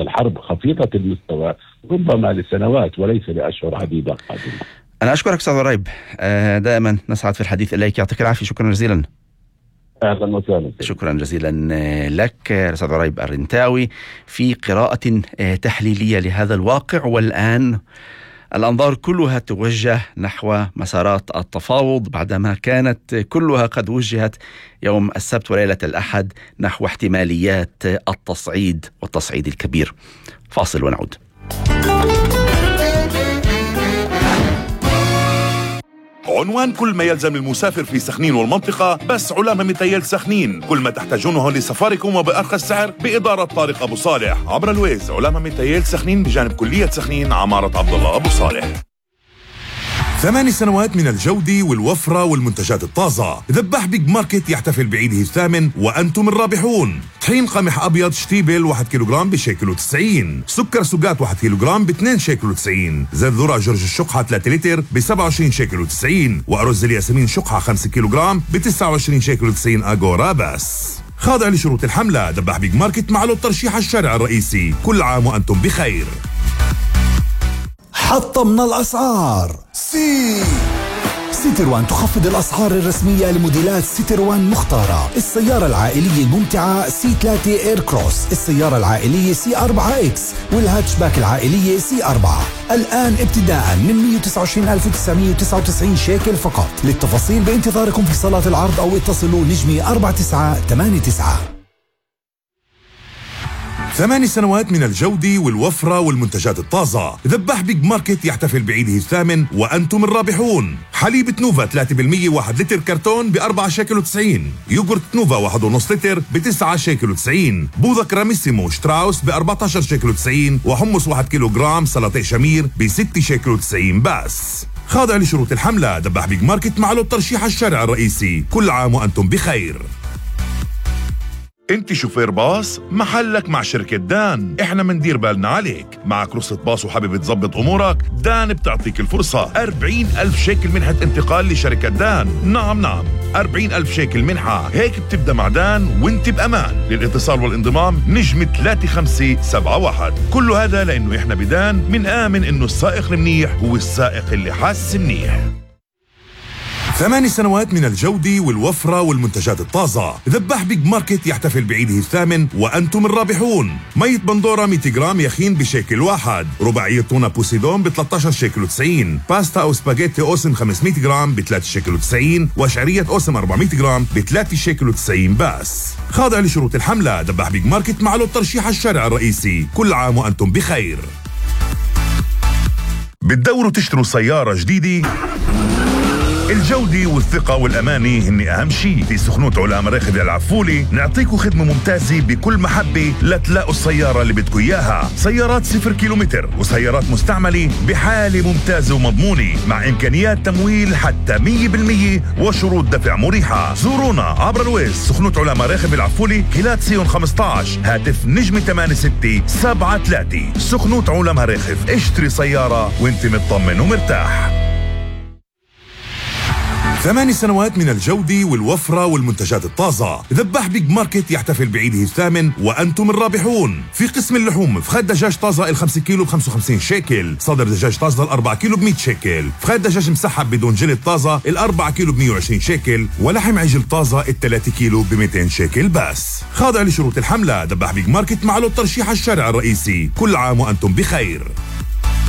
الحرب خفيفة المستوى ربما لسنوات وليس لأشهر عديدة قادمة. أنا أشكرك أستاذ عريب، دائما نسعد في الحديث إليك، يعطيك العافية، شكرا جزيلا. أهلا وسهلا. شكرا جزيلا لك الأستاذ عريب الرنتاوي في قراءة تحليلية لهذا الواقع. والآن الأنظار كلها توجه نحو مسارات التفاوض بعدما كانت كلها قد وجهت يوم السبت وليلة الأحد نحو احتماليات التصعيد والتصعيد الكبير. فاصل ونعود. عنوان كل ما يلزم المسافر في سخنين والمنطقة بس علامة متيل سخنين، كل ما تحتاجونه لسفاركم وبأرخص سعر بإدارة طارق أبو صالح عبر الويز. علامة متيل سخنين بجانب كلية سخنين عمارة عبد الله أبو صالح. 8 سنوات من الجودة والوفرة والمنتجات الطازة. ذباح بيج ماركت يحتفل بعيده الثامن وأنتم الرابحون. طحين قمح أبيض شتيبل 1 كيلوغرام ب1.90 شيكل، سكر سوقات 1 كيلوغرام ب2.90 شيكل، زيت ذرة جورج الشقحة 3 لتر ب27.90 شيكل، وأرز الياسمين شقحة 5 كيلوغرام ب29.90 شيكل أغورا بس. خاضع لشروط الحملة. ذباح بيج ماركت معه الترشيح الشارع الرئيسي. كل عام وأنتم بخير. حطمنا الأسعار. سيتروان تخفض الأسعار الرسمية لموديلات سيتروان مختارة. السيارة العائلية الممتعة C3 اير كروس، السيارة العائلية C4X، والهاتشباك العائلية C4 الآن ابتداء من 129,999 شيكل فقط. للتفاصيل بانتظاركم في صالات العرض أو اتصلوا نجمي 4989. 8 سنوات من الجودة والوفرة والمنتجات الطازة. ذباح بيج ماركت يحتفل بعيده الثامن وأنتم الرابحون. حليب نوفا 3% 1 لتر كرتون ب4 شيكل و90. يوغورت نوفا 1.5 لتر ب9 شيكل و90. بوظة كراميسيمو شتراوس ب14 شيكل و90. وحمص 1 كيلوغرام سلطة شمير ب6 شيكل و90 بس. خاضع لشروط الحملة. ذباح بيج ماركت معه الترشيح الشارع الرئيسي. كل عام وأنتم بخير. انت شوفير باص؟ محلك مع شركة دان. احنا مندير بالنا عليك. معك رخصة باص وحابب تظبط امورك؟ دان بتعطيك الفرصة. 40,000 شيكل منحة انتقال لشركة دان. نعم 40,000 شيكل منحة. هيك بتبدأ مع دان وانت بأمان. للاتصال والانضمام نجم 3571. كل هذا لانه احنا بدان منآمن انه السائق المنيح هو السائق اللي حاس منيح. 8 سنوات من الجودة والوفرة والمنتجات الطازة. ذباح بيج ماركت يحتفل بعيده الثامن وأنتم الرابحون. مية بندورة 100 جرام يخين بشيكل واحد. رباعية تونة بوسيدون ب13 شيكل و90. باستا أو سباجيتي أوسم 500 جرام ب3 شيكل و90. وشعرية أوسم 400 جرام ب3 شيكل و90 بس. خاضع لشروط الحملة. ذباح بيج ماركت معه الترشيح الشارع الرئيسي. كل عام وأنتم بخير. بتدوروا تشتروا سيارة جديدة؟ الجودة والثقة والأمانة هن أهم شيء. في سخنوت علام راخد العفولي نعطيكم خدمة ممتازة بكل محبة لتلاقوا السيارة اللي بدكم إياها. سيارات 0 كيلومتر وسيارات مستعملة بحالة ممتازة ومضمونة مع إمكانيات تمويل حتى 100% وشروط دفع مريحة. زورونا عبر الويز سخنوت علام راخد العفولي كيلات سيون 15 هاتف نجم 8673. سخنوت علام راخد. اشتري سيارة وانت مطمن ومرتاح. 8 سنوات من الجودة والوفرة والمنتجات الطازة. ذباح بيج ماركت يحتفل بعيده الثامن وأنتم الرابحون. في قسم اللحوم فخاد دجاج طازة ال5 كيلو ب55 شيكل. صدر دجاج طازة ال4 كيلو ب100 شيكل. فخاد دجاج مسحب بدون جلد طازة ال4 كيلو ب120 شيكل. ولحم عجل طازة ال3 كيلو ب200 شيكل بس. خاضع لشروط الحملة. ذباح بيج ماركت معه الترشيح الشارع الرئيسي. كل عام وأنتم بخير.